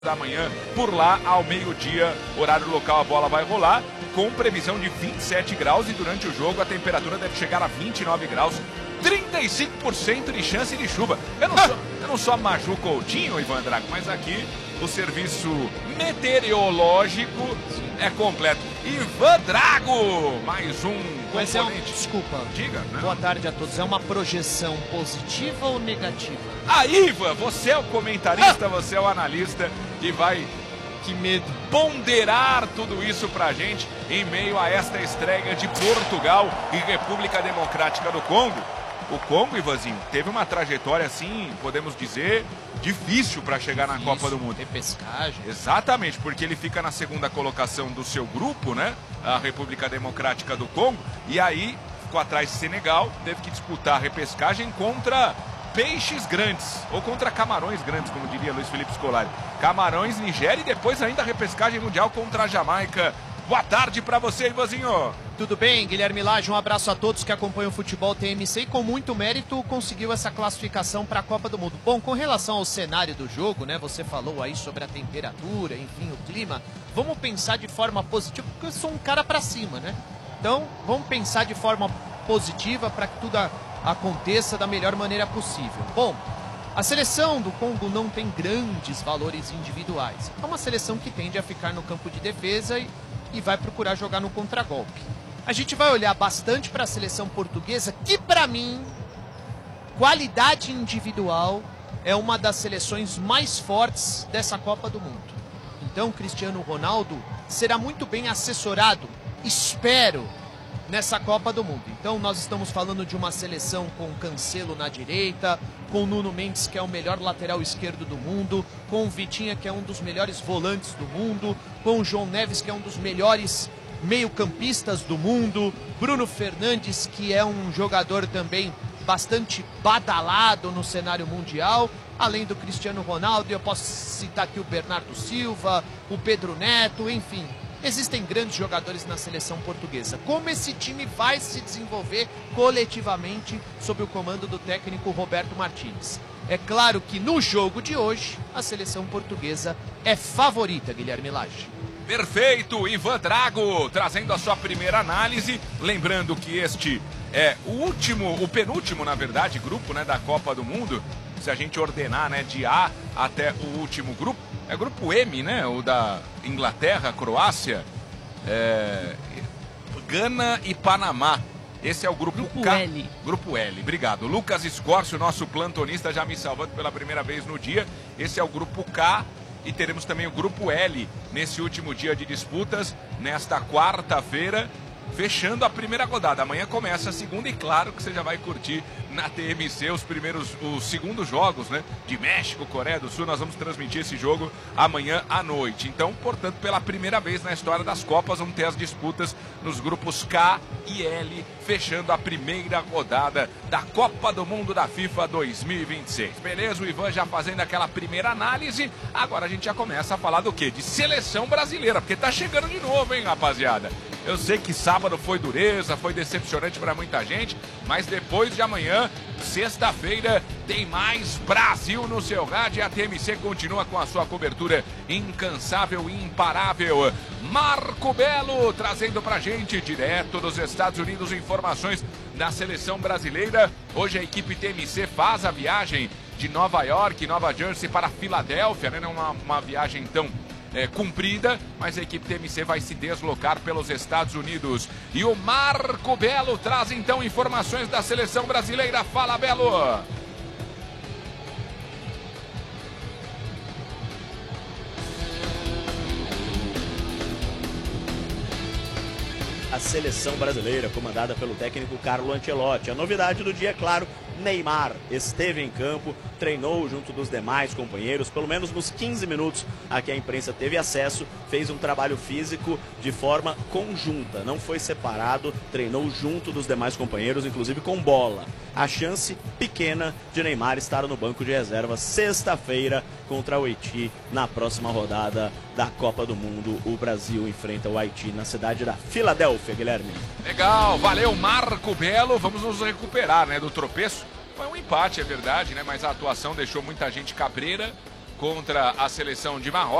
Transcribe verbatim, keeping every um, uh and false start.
da manhã, por lá ao meio-dia, horário local, a bola vai rolar, com previsão de vinte e sete graus e durante o jogo a temperatura deve chegar a vinte e nove graus, trinta e cinco por cento de chance de chuva. Eu não sou, eu não sou a Maju Coutinho, Ivan Drago, mas aqui o serviço meteorológico é completo. Ivan Drago, mais um Mas é um, componente. desculpa. Diga, né? Boa tarde a todos. É uma projeção positiva ou negativa? Aí, Ivan, você é o comentarista, ah! você é o analista e vai... Que medo. Ponderar tudo isso pra gente em meio a esta estreia de Portugal e República Democrática do Congo. O Congo, Ivanzinho, teve uma trajetória, assim, podemos dizer, difícil para chegar na Copa do Mundo. Repescagem. Exatamente, porque ele fica na segunda colocação do seu grupo, né? A República Democrática do Congo. E aí, ficou atrás de Senegal, teve que disputar a repescagem contra peixes grandes, ou contra camarões grandes, como diria Luiz Felipe Scolari. Camarões, Nigéria e depois ainda a repescagem mundial contra a Jamaica. Boa tarde para você, Ivanzinho. Tudo bem, Guilherme Lage, um abraço a todos que acompanham o futebol T M C e com muito mérito conseguiu essa classificação para a Copa do Mundo. Bom, com relação ao cenário do jogo, né, você falou aí sobre a temperatura, enfim, o clima, vamos pensar de forma positiva, porque eu sou um cara para cima, né? Então, vamos pensar de forma positiva para que tudo a, aconteça da melhor maneira possível. Bom, a seleção do Congo não tem grandes valores individuais. É uma seleção que tende a ficar no campo de defesa e, e vai procurar jogar no contragolpe. A gente vai olhar bastante para a seleção portuguesa, que para mim, qualidade individual, é uma das seleções mais fortes dessa Copa do Mundo. Então, Cristiano Ronaldo será muito bem assessorado, espero, nessa Copa do Mundo. Então, nós estamos falando de uma seleção com Cancelo na direita, com Nuno Mendes, que é o melhor lateral esquerdo do mundo, com o Vitinha, que é um dos melhores volantes do mundo, com o João Neves, que é um dos melhores meio-campistas do mundo, Bruno Fernandes, que é um jogador também bastante badalado no cenário mundial, além do Cristiano Ronaldo. Eu posso citar aqui o Bernardo Silva, o Pedro Neto, enfim, existem grandes jogadores na seleção portuguesa. Como esse time vai se desenvolver coletivamente sob o comando do técnico Roberto Martínez? É claro que no jogo de hoje a seleção portuguesa é favorita, Guilherme Lage. Perfeito, Ivan Drago, trazendo a sua primeira análise. Lembrando que este é o último, o penúltimo, na verdade, grupo, né, da Copa do Mundo. Se a gente ordenar, né, de A até o último grupo, é grupo M, né, o da Inglaterra, Croácia, é, Gana e Panamá. Esse é o grupo, grupo K. L. Grupo L, obrigado. Lucas Escorcio, nosso plantonista, já me salvando pela primeira vez no dia. Esse é o grupo K. E teremos também o grupo L nesse último dia de disputas, nesta quarta-feira, fechando a primeira rodada. Amanhã começa a segunda e claro que você já vai curtir na T M C os primeiros, os segundos jogos, né? De México, Coreia do Sul, nós vamos transmitir esse jogo amanhã à noite. Então, portanto, pela primeira vez na história das Copas, vamos ter as disputas nos grupos K e L, fechando a primeira rodada da Copa do Mundo da FIFA dois mil e vinte e seis. Beleza? O Ivan já fazendo aquela primeira análise. Agora a gente já começa a falar do quê? De seleção brasileira, porque tá chegando de novo, hein, rapaziada? Eu sei que sábado foi dureza, foi decepcionante para muita gente, mas depois de amanhã, sexta-feira, tem mais Brasil no seu rádio. A T M C continua com a sua cobertura incansável e imparável. Marco Belo trazendo pra gente, direto dos Estados Unidos, informações da seleção brasileira. Hoje a equipe T M C faz a viagem de Nova York, Nova Jersey para Filadélfia, né? Não é uma, uma viagem tão É, cumprida, mas a equipe T M C vai se deslocar pelos Estados Unidos. E o Marco Belo traz então informações da seleção brasileira. Fala, Belo! A seleção brasileira, comandada pelo técnico Carlo Ancelotti. A novidade do dia, é claro, Neymar esteve em campo, treinou junto dos demais companheiros, pelo menos nos quinze minutos a que a imprensa teve acesso, fez um trabalho físico de forma conjunta, não foi separado, treinou junto dos demais companheiros, inclusive com bola. A chance pequena de Neymar estar no banco de reserva sexta-feira contra o Haiti na próxima rodada da Copa do Mundo. O Brasil enfrenta o Haiti na cidade da Filadélfia, Guilherme. Legal, valeu Marco Belo, vamos nos recuperar, né, do tropeço. Foi um empate, é verdade, né, mas a atuação deixou muita gente cabreira contra a seleção de Marrocos.